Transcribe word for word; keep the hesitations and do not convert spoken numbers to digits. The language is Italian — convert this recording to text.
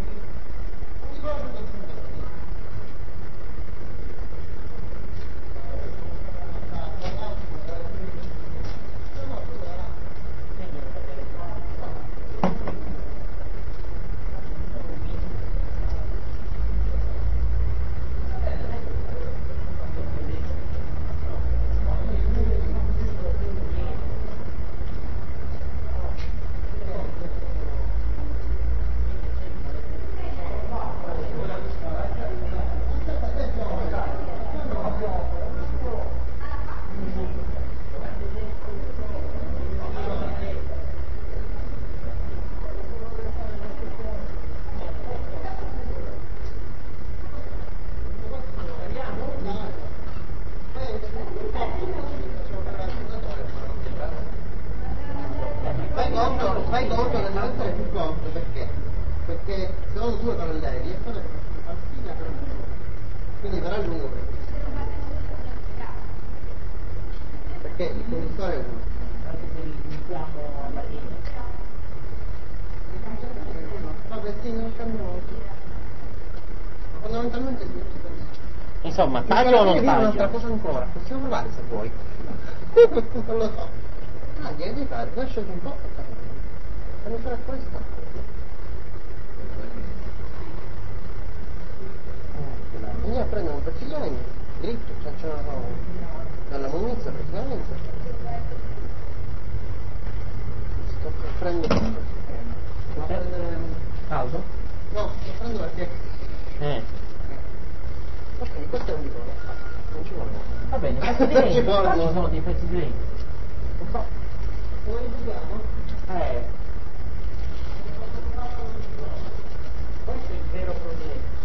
Fai conto che deve essere più corto, perché? Perché sono due paralleli e poi alla fine per lungo. Quindi sarà lungo per questo. Perché il conduttore è uno. Anche se li iniziamo alla fine. Vabbè sì, non cambia molto. Fondamentalmente sì. Insomma, taglio o non taglio? Un'altra taglio? cosa ancora, possiamo provare se vuoi. Non lo so. Taglia, devi fare, lasciati un po' e taglia. Fammi fare questo. Andiamo a prendere un pezzo di legno, dritto, facciamo dalla munizia praticamente. Sto per prendere questo. Sto per prendere... Caldo? No, sto prendo perché... Eh. Ok, questo è un livello. Non ci vuole. Va bene, pezzi di legno. Qua ci sono dei pezzi di legno. Un po'. Come li vediamo? Eh. Questo è il vero problema.